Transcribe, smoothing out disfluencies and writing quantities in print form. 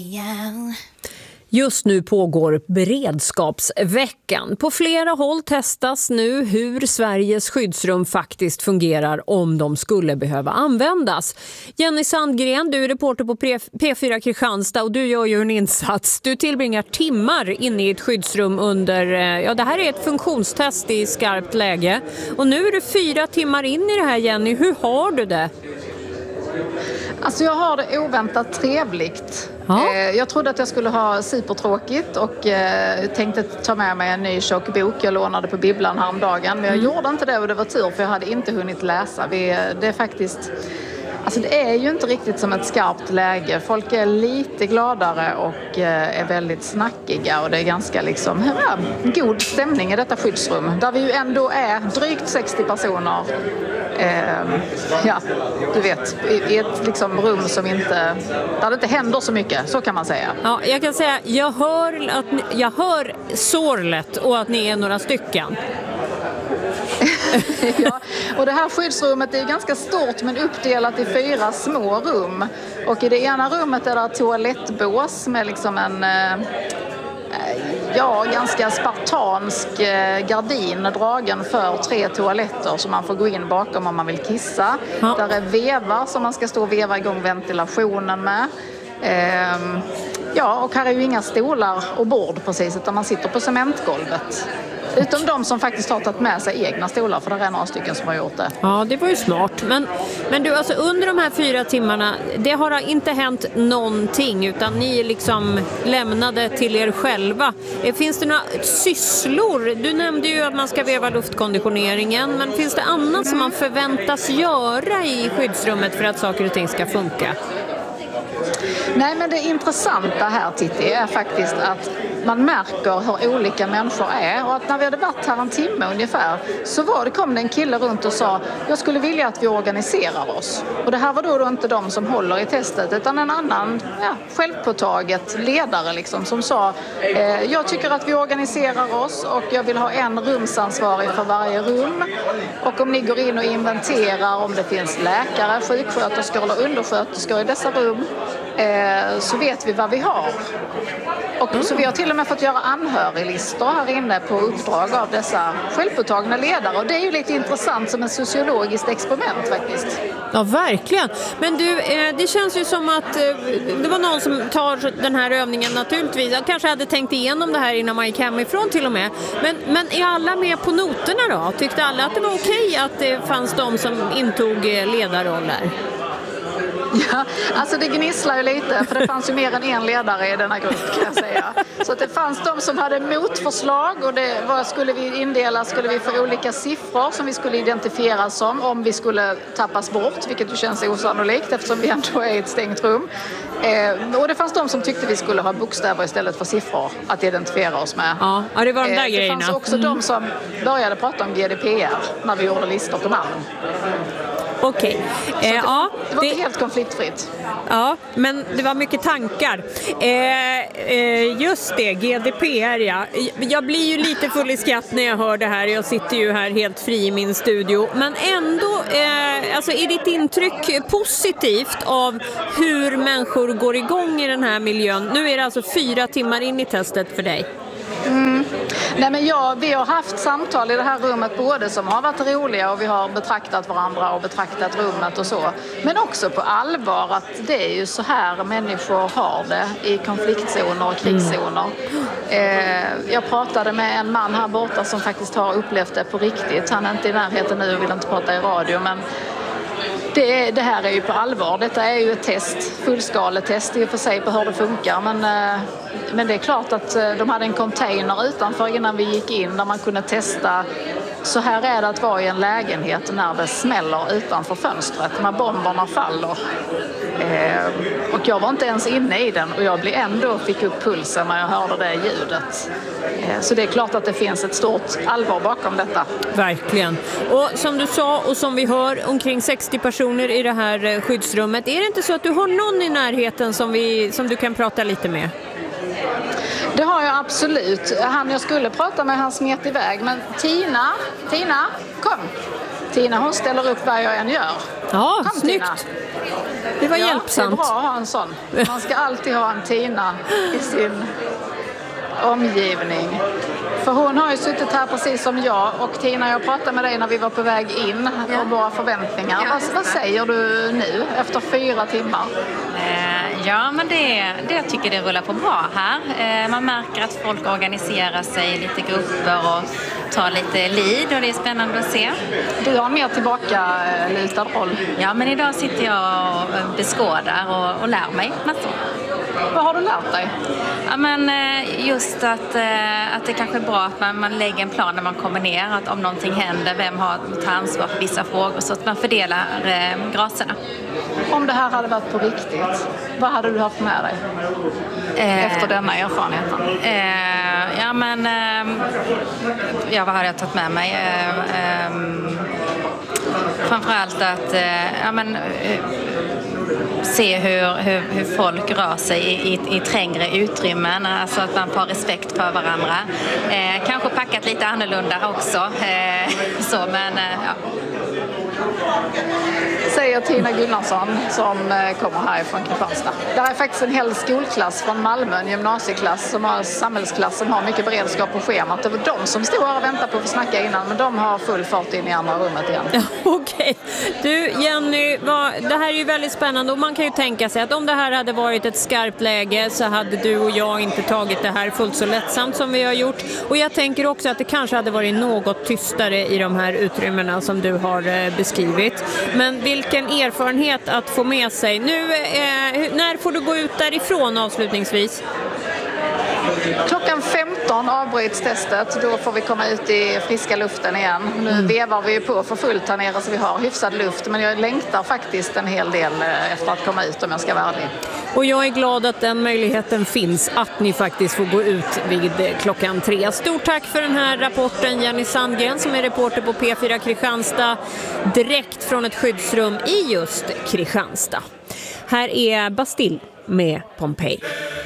Just nu pågår beredskapsveckan. På flera håll testas nu hur Sveriges skyddsrum faktiskt fungerar om de skulle behöva användas. Jenny Sandgren, du är reporter på P4 Kristianstad och du gör ju en insats. Du tillbringar timmar inne i ett skyddsrum under, det här är ett funktionstest i skarpt läge. Och nu är du 4 timmar in i det här, Jenny. Hur har du det? Alltså jag har det oväntat trevligt. Ja. Jag trodde att jag skulle ha supertråkigt och tänkte ta med mig en ny tjock bok. Jag lånade på bibblan häromdagen, men jag gjorde inte det och det var tur för jag hade inte hunnit läsa. Det är faktiskt... Alltså det är ju inte riktigt som ett skarpt läge. Folk är lite gladare och är väldigt snackiga och det är ganska god stämning i detta skyddsrum. Där vi ju ändå är drygt 60 personer. Du vet, i ett rum som inte, där det inte händer så mycket, så kan man säga. Ja, jag kan säga, jag hör sorlet och att ni är några stycken. Ja, och det här skyddsrummet är ganska stort men uppdelat i 4 små rum. Och i det ena rummet är det toalettbås med en ganska spartansk gardin dragen för 3 toaletter som man får gå in bakom om man vill kissa. Ja. Där är vevar som man ska stå och veva igång ventilationen med. Och här är ju inga stolar och bord precis utan man sitter på cementgolvet. Utom de som faktiskt har tagit med sig egna stolar, för det är några stycken som har gjort det. Ja, det var ju smart. Men du, alltså under de här 4 timmarna, det har inte hänt någonting utan ni är lämnade till er själva. Finns det några sysslor? Du nämnde ju att man ska veva luftkonditioneringen, men finns det annat som man förväntas göra i skyddsrummet för att saker och ting ska funka? Nej, men det intressanta här, Titti, är faktiskt att man märker hur olika människor är. Och att när vi hade varit här en timme ungefär så kom det en kille runt och sa: jag skulle vilja att vi organiserar oss. Och det här var då inte de som håller i testet utan en annan självpåtaget ledare som sa: jag tycker att vi organiserar oss och jag vill ha en rumsansvarig för varje rum. Och om ni går in och inventerar om det finns läkare, sjuksköterskor eller undersköterskor i dessa rum så vet vi vad vi har. Och så vi har till och med fått göra anhöriglistor här inne på uppdrag av dessa självpåtagna ledare. Och det är ju lite intressant som ett sociologiskt experiment faktiskt. Ja, verkligen. Men du, det känns ju som att det var någon som tar den här övningen naturligtvis. Jag kanske hade tänkt igenom det här innan man gick hemifrån till och med. Men är alla med på noterna då? Tyckte alla att det var okej att det fanns de som intog ledarroller? Ja, alltså det gnisslar ju lite för det fanns ju mer än en ledare i denna grupp kan jag säga. Så att det fanns de som hade motförslag och vad skulle vi indela? Skulle vi få olika siffror som vi skulle identifiera som om vi skulle tappas bort, vilket ju känns osannolikt eftersom vi ändå är i ett stängt rum. Och det fanns de som tyckte vi skulle ha bokstäver istället för siffror att identifiera oss med. Ja, det var de där grejerna. Det fanns också de som började prata om GDPR när vi gjorde listor på namn. Okej. Det var inte helt konfliktfritt. Ja, men det var mycket tankar. Just det, GDPR, ja. Jag blir ju lite full i skratt när jag hör det här. Jag sitter ju här helt fri i min studio. Men ändå, är ditt intryck positivt av hur människor går igång i den här miljön? Nu är det alltså 4 timmar in i testet för dig. Nej, men vi har haft samtal i det här rummet både som har varit roliga och vi har betraktat varandra och betraktat rummet och så. Men också på allvar att det är ju så här människor har det i konfliktzoner och krigszoner. Jag pratade med en man här borta som faktiskt har upplevt det på riktigt. Han är inte i närheten nu och vill inte prata i radio, men det här är ju på allvar. Detta är ju ett test, fullskaletest i och för sig på hur det funkar. Men det är klart att de hade en container utanför innan vi gick in där man kunde testa. Så här är det att vara i en lägenhet när det smäller utanför fönstret, när bomberna faller. Och jag var inte ens inne i den och jag fick upp pulsen när jag hörde det ljudet. Så det är klart att det finns ett stort allvar bakom detta. Verkligen. Och som du sa och som vi hör, omkring 60 personer i det här skyddsrummet. Är det inte så att du har någon i närheten som du kan prata lite med? Det har jag absolut. Jag skulle prata med, han smet iväg. Men Tina, kom! Tina, hon ställer upp vad jag än gör. Ja, Kom, snyggt. Tina. Det var Ja, hjälpsamt. det är bra att ha en sån. Man ska alltid ha en Tina i sin omgivning. För hon har ju suttit här precis som jag, och Tina, jag pratade med dig när vi var på väg in om våra förväntningar. Vad säger du nu efter 4 timmar? Ja, men det tycker det rullar på bra här. Man märker att folk organiserar sig i lite grupper och tar lite lead, och det är spännande att se. Du har en mer tillbaka-lutad roll. Ja, men idag sitter jag och beskådar och lär mig massor. Vad har du lärt dig? Ja, men just att det kanske är bra att man lägger en plan när man kommer ner, att om någonting händer, vem har tar ansvar för vissa frågor, så att man fördelar graserna. Om det här hade varit på riktigt, vad hade du haft med dig efter denna erfarenheten? Vad hade jag tagit med mig? Framförallt att se hur folk rör sig i trängre utrymmen, alltså att man får respekt för varandra. Kanske packat lite annorlunda också. Säger Tina Gunnarsson som kommer härifrån Kristianstad. Där är faktiskt en hel skolklass från Malmö, en gymnasieklass som har samhällsklass som har mycket beredskap på schemat. Det var de som stod här och väntade på att få snacka innan, men de har full fart in i andra rummet igen. Ja, okej. Du Jenny, det här är ju väldigt spännande, och man kan ju tänka sig att om det här hade varit ett skarpt läge så hade du och jag inte tagit det här fullt så lättsamt som vi har gjort. Och jag tänker också att det kanske hade varit något tystare i de här utrymmena som du har beskrivit. Men vilken erfarenhet att få med sig. Nu, när får du gå ut därifrån avslutningsvis? Klockan 15 avbryts testet. Då får vi komma ut i friska luften igen. Nu vevar vi på för fullt här nere så vi har hyfsad luft. Men jag längtar faktiskt en hel del efter att komma ut, om jag ska vara ärlig. Och jag är glad att den möjligheten finns, att ni faktiskt får gå ut vid klockan 3. Stort tack för den här rapporten, Jenny Sandgren, som är reporter på P4 Kristianstad, direkt från ett skyddsrum i just Kristianstad. Här är Bastille med Pompeji.